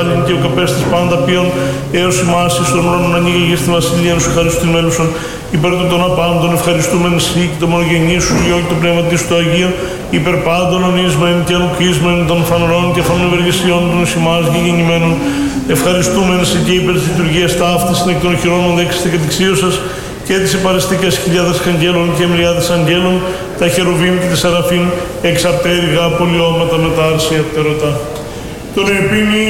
Πασχάλιν και ο καπέστης πάντα ποιον έως ημάς εις των ουρανών ανοίγει στη βασιλεία σου χαριστήν μέλουσον υπέρ των απάντων ευχαριστούμεν εσύ και το μονογενή σου Υιό και το πνεύμα της του Αγίου υπέρ πάντων ονείσμεν και ανουκίσμεν των φανερών και φανευεργεσιών των ημάς και γεννημένων ευχαριστούμεν εσύ και υπέρ της λειτουργίας ταύτης εκ των χειρών δέξιστε κατηξίωσας και τις επαρεστικές χιλιάδες αγγέλων και εμμυριάδες αγγέλων, τα χερουβίμ και τα σεραφείμ, εξαπτέρυγα πολιώματα με τα άρσια πτερωτά. Τον επίνη